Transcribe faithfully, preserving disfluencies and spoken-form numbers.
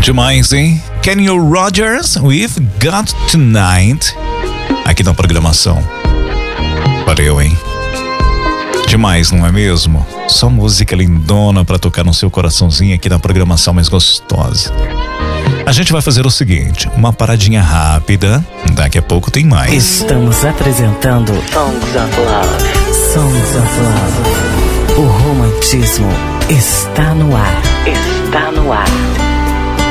Demais, hein? Kenny Rogers with Got Tonight. Aqui na programação. Valeu, hein? Demais, não é mesmo? Só música lindona pra tocar no seu coraçãozinho aqui na programação mais gostosa. A gente vai fazer o seguinte, uma paradinha rápida. Daqui a pouco tem mais. Estamos apresentando Songs of Love. Songs of Love. O romantismo está no ar. Está no ar.